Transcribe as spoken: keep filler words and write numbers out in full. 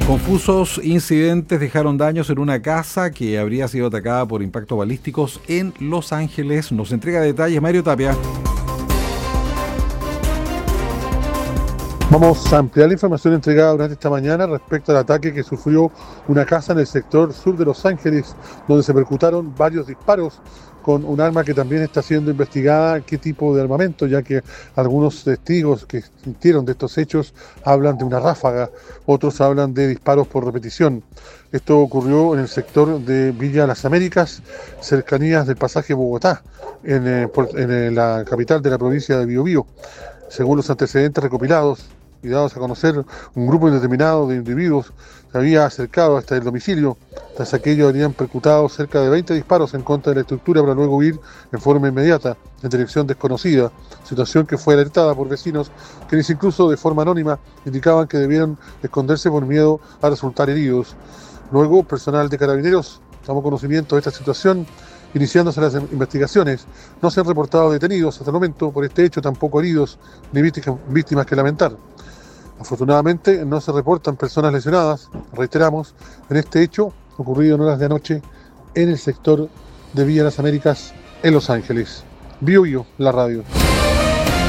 Confusos incidentes dejaron daños en una casa que habría sido atacada por impactos balísticos en Los Ángeles. Nos entrega detalles Mario Tapia. Vamos a ampliar la información entregada durante esta mañana respecto al ataque que sufrió una casa en el sector sur de Los Ángeles, donde se percutaron varios disparos con un arma que también está siendo investigada, qué tipo de armamento, ya que algunos testigos que sintieron de estos hechos hablan de una ráfaga, otros hablan de disparos por repetición. Esto ocurrió en el sector de Villa Las Américas, cercanías del pasaje Bogotá, en, eh, por, en eh, la capital de la provincia de Biobío. Según los antecedentes recopilados y dados a conocer, un grupo indeterminado de individuos se había acercado hasta el domicilio. Tras aquello habrían percutado cerca de veinte disparos en contra de la estructura para luego huir en forma inmediata en dirección desconocida, situación que fue alertada por vecinos quienes incluso de forma anónima indicaban que debieran esconderse por miedo a resultar heridos. Luego, personal de Carabineros tomó conocimiento de esta situación, iniciándose las investigaciones. No se han reportado detenidos hasta el momento por este hecho, tampoco heridos ni víctimas que lamentar. Afortunadamente no se reportan personas lesionadas, reiteramos, en este hecho ocurrido en horas de anoche en el sector de Villa Las Américas en Los Ángeles. Bio Bio, la radio.